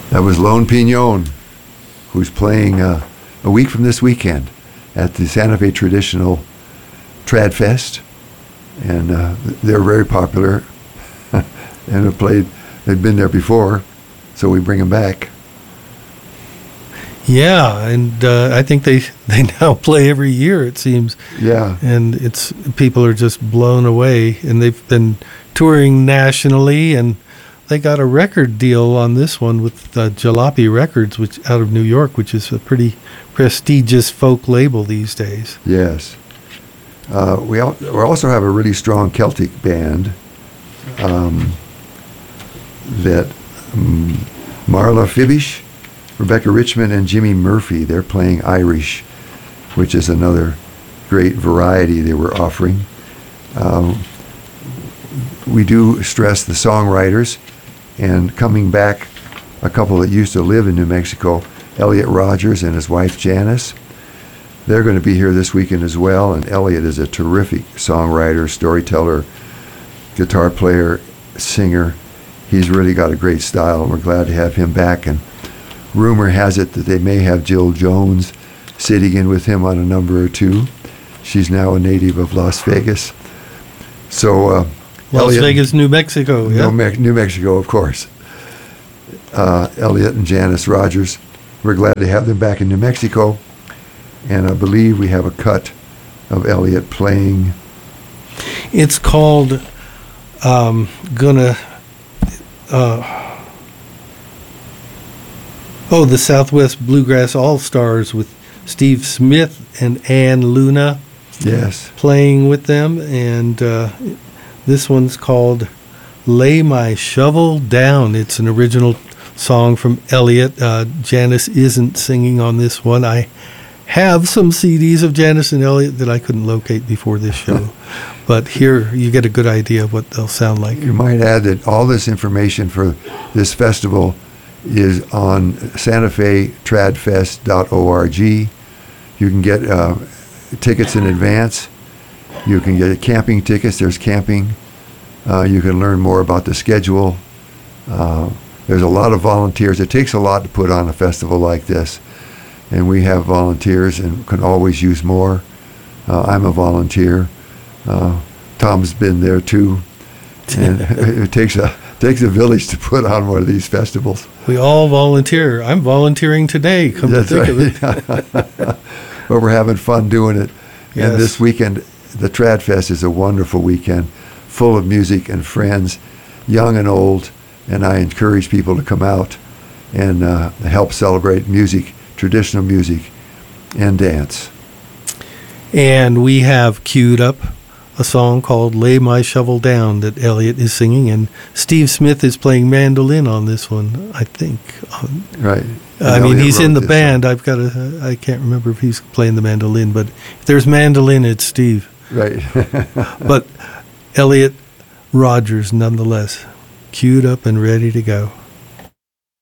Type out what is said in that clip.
That was Lone Pignon, who's playing a week from this weekend at the Santa Fe Traditional Trad Fest, and they're very popular and they've been there before, so we bring them back. Yeah, and I think they now play every year, it seems. Yeah. And people are just blown away, and they've been touring nationally, and they got a record deal on this one with Jalopy Records, which out of New York, which is a pretty prestigious folk label these days. Yes. We also have a really strong Celtic band that Marla Fibish, Rebecca Richmond, and Jimmy Murphy, they're playing Irish, which is another great variety they were offering. We do stress the songwriters, and coming back, a couple that used to live in New Mexico, Elliot Rogers and his wife Janice. They're going to be here this weekend as well, and Elliot is a terrific songwriter, storyteller, guitar player, singer. He's really got a great style, and we're glad to have him back. And rumor has it that they may have Jill Jones sitting in with him on a number or two. She's now a native of Las Vegas. So Las Vegas, New Mexico. Yeah. New Mexico, of course. Elliot and Janice Rogers. We're glad to have them back in New Mexico. And I believe we have a cut of Elliot playing. It's called the Southwest Bluegrass All-Stars with Steve Smith and Ann Luna. Yes. Playing with them. And this one's called Lay My Shovel Down. It's an original song from Elliot. Janice isn't singing on this one. I have some CDs of Janice and Elliot that I couldn't locate before this show. But here you get a good idea of what they'll sound like. You might add that all this information for this festival is on santafetradfest.org. You can get tickets in advance. You can get camping tickets. There's camping. You can learn more about the schedule. There's a lot of volunteers. It takes a lot to put on a festival like this. And we have volunteers and can always use more. I'm a volunteer. Tom's been there too. And it takes a village to put on one of these festivals. We all volunteer. I'm volunteering today, come to think of it. But we're having fun doing it. Yes. And this weekend, the Trad Fest is a wonderful weekend, full of music and friends, young and old. And I encourage people to come out and help celebrate music, traditional music, and dance. And we have queued up a song called Lay My Shovel Down that Elliot is singing, and Steve Smith is playing mandolin on this one, I think. Right. I mean, he's in the band. I can't remember if he's playing the mandolin, but if there's mandolin, it's Steve. Right. But Elliot Rogers, nonetheless, queued up and ready to go.